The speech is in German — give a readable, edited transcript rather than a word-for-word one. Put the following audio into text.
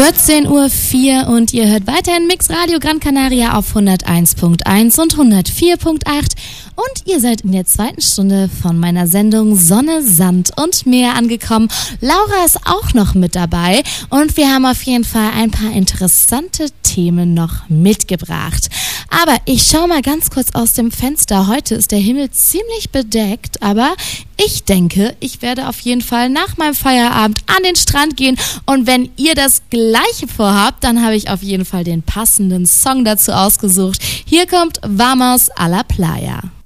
14:04 Uhr und ihr hört weiterhin Mix Radio Gran Canaria auf 101.1 und 104.8 und ihr seid in der zweiten Stunde von meiner Sendung Sonne, Sand und Meer angekommen. Laura ist auch noch mit dabei und wir haben auf jeden Fall ein paar interessante Themen noch mitgebracht. Aber ich schaue mal ganz kurz aus dem Fenster. Heute ist der Himmel ziemlich bedeckt, aber ich denke, ich werde auf jeden Fall nach meinem Feierabend an den Strand gehen und wenn ihr das Gleiche vorhabt, dann habe ich auf jeden Fall den passenden Song dazu ausgesucht. Hier kommt Vamos a la Playa.